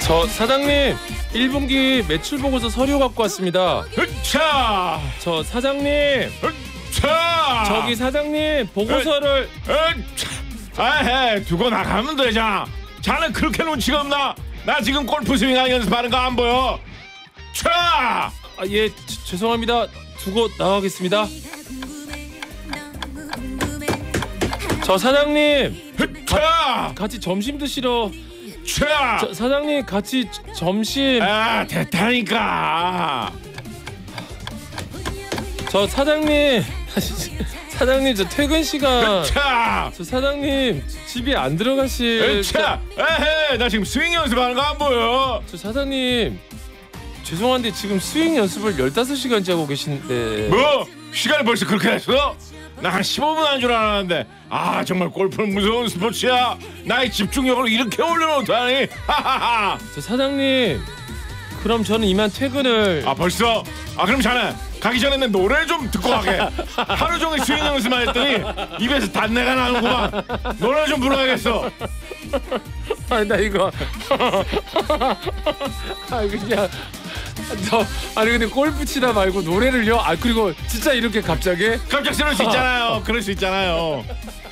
저 사장님 1분기 매출 보고서 서류 갖고 왔습니다. 으차! 저 사장님 으차! 저기 사장님 보고서를 아헤 두고 나가면 되잖아. 자는 그렇게 눈치가 없나? 나 지금 골프 스윙하는 연습하는 거 안 보여? 차! 예 죄송합니다. 두고 나가겠습니다. 저 사장님 차! 같이 점심 드시러. 차! 저 사장님 같이 점심. 아 됐다니까. 저 사장님 사장님 저 퇴근 시간. 차! 저 사장님 집에 안 들어가실. 차! 에헤 나 지금 스윙 연습하는 거 안 보여? 저 사장님 죄송한데 지금 스윙 연습을 15시간째 하고 계신데. 뭐? 시간이 벌써 그렇게 됐어? 나 한 15분 한 줄 알았는데 아 정말 골프는 무서운 스포츠야. 나의 집중력을 이렇게 올려놓다니. 하하하. 저 사장님 그럼 저는 이만 퇴근을. 아 벌써? 아 그럼 자네 가기 전에 내 노래 좀 듣고 가게. 하루 종일 스윙 연습만 했더니 입에서 단내가 나는구만. 노래 좀 불러야겠어. 아니 나 이거 그냥 아니 근데 골프 치다 말고 노래를요? 그리고 진짜 이렇게 갑자기? 갑작스러울 수 있잖아요. 그럴 수 있잖아요.